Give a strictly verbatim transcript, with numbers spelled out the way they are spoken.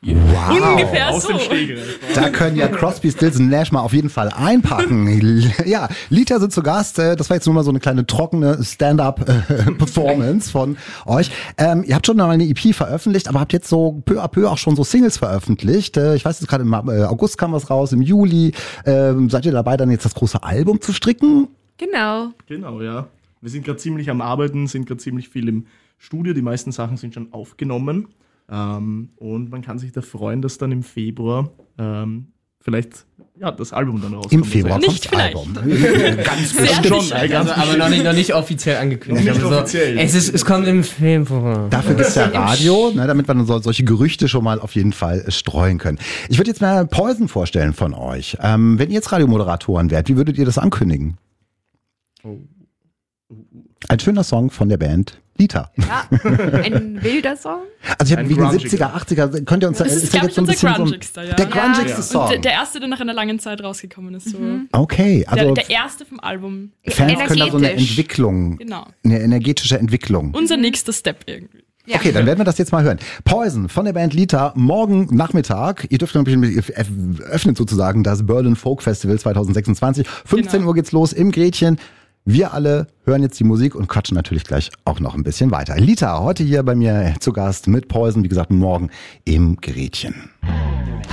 Wow. Ungefähr Aus so. dem Stegreif. Da können ja Crosby, Stills und Nash mal auf jeden Fall einpacken. Ja, Lita sind zu Gast. Das war jetzt nur mal so eine kleine trockene Stand-up-Performance von euch. Ähm, ihr habt schon mal eine E P veröffentlicht, aber habt jetzt so peu à peu auch schon so Singles veröffentlicht. Ich weiß jetzt gerade im August kam was raus, im Juli. Ähm, seid ihr dabei, dann jetzt das große Album zu stricken? Genau. Genau, ja. Wir sind gerade ziemlich am Arbeiten, sind gerade ziemlich viel im Studio. Die meisten Sachen sind schon aufgenommen. Ähm, und man kann sich da freuen, dass dann im Februar ähm, vielleicht ja, das Album dann rauskommt. Im Februar kommt Nicht das Album. Ganz Sehr bestimmt. sicher. Ganz Also, aber noch nicht, noch nicht offiziell angekündigt. Noch nicht Also, offiziell. Es, ist, es kommt im Februar. Dafür gibt's ja Radio, ne, damit wir dann so, solche Gerüchte schon mal auf jeden Fall streuen können. Ich würde jetzt mal Poison vorstellen von euch. Ähm, wenn ihr jetzt Radiomoderatoren wärt, wie würdet ihr das ankündigen? Oh. Ein schöner Song von der Band Lita. Ja, ein wilder Song. Also ich habe Ein wegen grungiger. siebziger, achtziger, könnt ihr uns Das da, ist, ja glaube ich, unser so grungigster, ja. der grungigste Ja. Song. Und der, der erste, der nach einer langen Zeit rausgekommen ist. So. Okay, also der, der erste vom Album. Fans können da so eine energetisch. Entwicklung, Genau. eine energetische Entwicklung. Unser nächster Step irgendwie. Ja. Okay, dann werden wir das jetzt mal hören. Poison von der Band Lita, morgen Nachmittag. Ihr dürft noch ein bisschen, ihr öffnet sozusagen das Berlin Folk Festival zwanzig sechsundzwanzig. fünfzehn Genau. Uhr geht's los im Gretchen. Wir alle hören jetzt die Musik und quatschen natürlich gleich auch noch ein bisschen weiter. Lita, heute hier bei mir zu Gast mit Poison, wie gesagt, morgen im Gretchen.